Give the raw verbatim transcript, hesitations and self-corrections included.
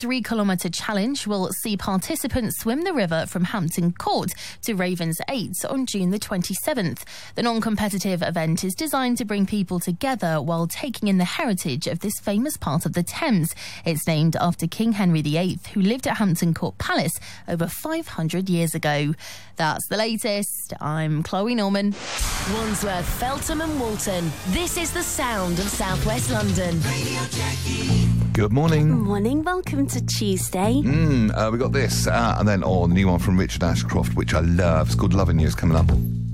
three kilometre challenge will see participants swim the river from Hampton Court to Ravens eight on June the twenty-seventh. The non-competitive event is designed to bring people together while taking in the heritage of this famous part of the Thames. It's named after King Henry the eighth, who lived at Hampton Court Palace over five hundred years ago. That's the latest. I'm Chloe Norman. Wandsworth, Feltham and Walton. This is the sound of South West London. Radio Jackie. Good morning. Morning, welcome to Tuesday. Mm, uh, we got this, uh, and then, oh, a new one from Richard Ashcroft, which I love. It's called Loving You, is coming up.